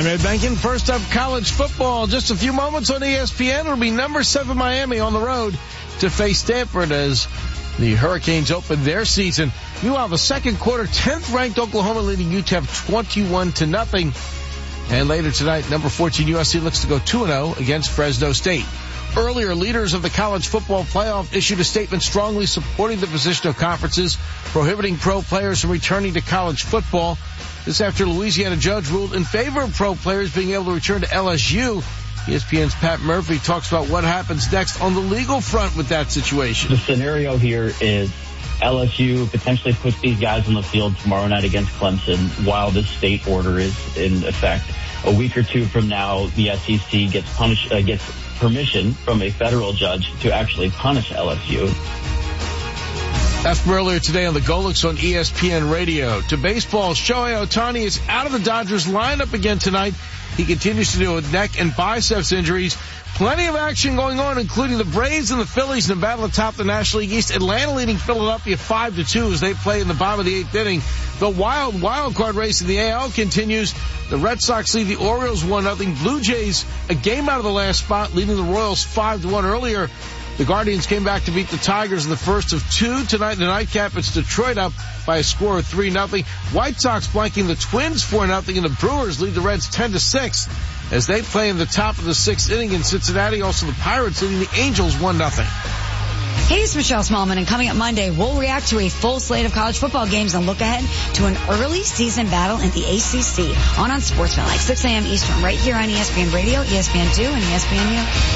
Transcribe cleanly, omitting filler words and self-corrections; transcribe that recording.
I'm Ed Benkin. First up, college football. Just a few moments on ESPN. It'll be number 7 Miami on the road to face Stanford as the Hurricanes open their season. Meanwhile, the second quarter, 10th ranked Oklahoma leading UTEP 21-0. And later tonight, number 14 USC looks to go 2-0 against Fresno State. Earlier, leaders of the college football playoff issued a statement strongly supporting the position of conferences, prohibiting pro players from returning to college football. This after Louisiana judge ruled in favor of pro players being able to return to LSU. ESPN's Pat Murphy talks about what happens next on the legal front with that situation. The scenario here is LSU potentially puts these guys on the field tomorrow night against Clemson while this state order is in effect. A week or two from now, the SEC gets permission from a federal judge to actually punish LSU. That's from earlier today on the Golix on ESPN Radio. To baseball, Shohei Ohtani is out of the Dodgers lineup again tonight. He continues to deal with neck and biceps injuries. Plenty of action going on, including the Braves and the Phillies in a battle atop the National League East. Atlanta leading Philadelphia 5-2 as they play in the bottom of the 8th inning. The wild card race in the AL continues. The Red Sox lead the Orioles 1-0. Blue Jays a game out of the last spot, leading the Royals 5-1 earlier. The Guardians came back to beat the Tigers in the first of 2. Tonight in the nightcap, it's Detroit up by a score of 3-0. White Sox blanking the Twins 4-0, and the Brewers lead the Reds 10-6 as they play in the top of the 6th inning in Cincinnati. Also, the Pirates leading the Angels 1-0. Hey, it's Michelle Smallman, and coming up Monday, we'll react to a full slate of college football games and look ahead to an early season battle in the ACC on Sportsman, like 6 a.m. Eastern, right here on ESPN Radio, ESPN2, and ESPNU.